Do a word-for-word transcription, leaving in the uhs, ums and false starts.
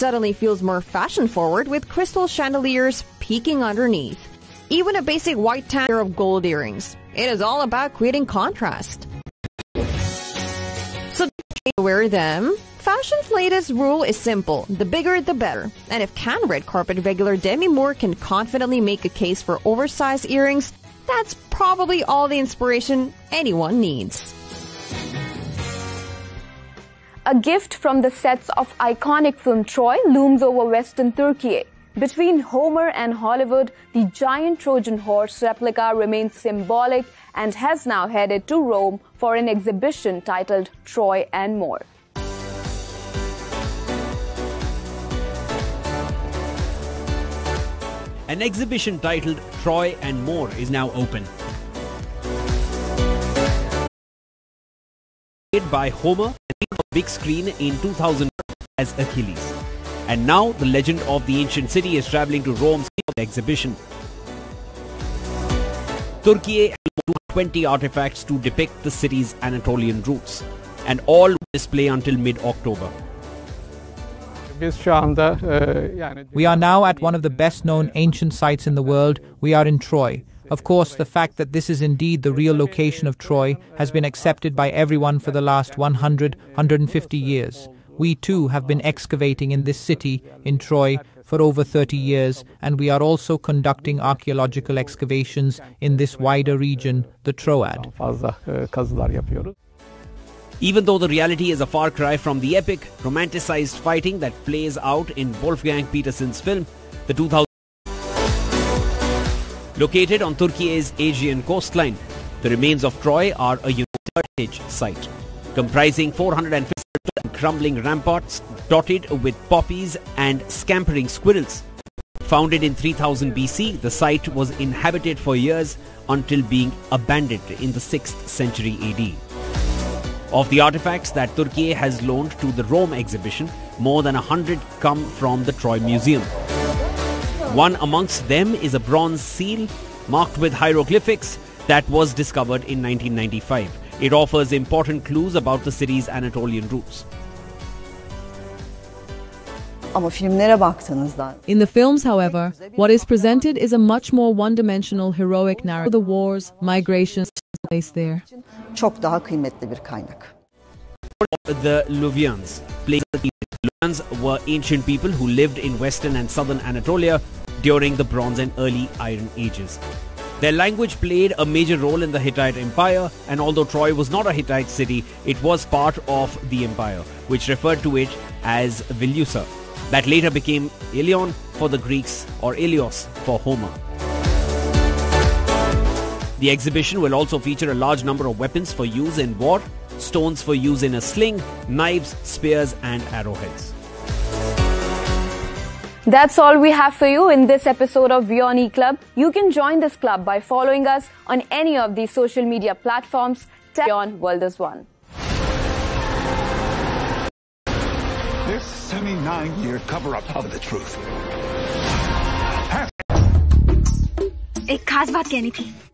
suddenly feels more fashion-forward with crystal chandeliers peeking underneath. Even a basic white tan of gold earrings. It is all about creating contrast. So wear them. Fashion's latest rule is simple. The bigger, the better. And if Cannes red carpet regular Demi Moore can confidently make a case for oversized earrings, that's probably all the inspiration anyone needs. A gift from the sets of iconic film Troy looms over Western Turkey. Between Homer and Hollywood, the giant Trojan horse replica remains symbolic and has now headed to Rome for an exhibition titled Troy and More. An exhibition titled Troy and More is now open. By Homer on the big screen in two thousand as Achilles. And now the legend of the ancient city is travelling to Rome's exhibition. Turkey has twenty artifacts to depict the city's Anatolian roots, and all display until mid-October. We are now at one of the best-known ancient sites in the world. We are in Troy. Of course, the fact that this is indeed the real location of Troy has been accepted by everyone for the last one hundred, one hundred fifty years. We too have been excavating in this city, in Troy, for over thirty years, and we are also conducting archaeological excavations in this wider region, the Troad. Even though the reality is a far cry from the epic, romanticized fighting that plays out in Wolfgang Petersen's film, the two thousand Located on Turkey's Aegean coastline, the remains of Troy are a unique heritage site, comprising four hundred fifty crumbling ramparts dotted with poppies and scampering squirrels. Founded in three thousand B C, the site was inhabited for years until being abandoned in the sixth century A D. Of the artifacts that Turkey has loaned to the Rome exhibition, more than a hundred come from the Troy Museum. One amongst them is a bronze seal marked with hieroglyphics that was discovered in nineteen ninety-five. It offers important clues about the city's Anatolian roots. In the films, however, what is presented is a much more one-dimensional, heroic narrative. The wars, migrations, place there. The Luvians. Luvians were ancient people who lived in western and southern Anatolia during the Bronze and early Iron Ages. Their language played a major role in the Hittite Empire, and although Troy was not a Hittite city, it was part of the empire, which referred to it as Vilusa. That later became Ilion for the Greeks, or Ilios for Homer. The exhibition will also feature a large number of weapons for use in war, stones for use in a sling, knives, spears and arrowheads. That's all we have for you in this episode of WION E-Club. You can join this club by following us on any of these social media platforms. WION World is One. This seventy-nine-year cover-up of the truth. एक खास बात कहनी थी.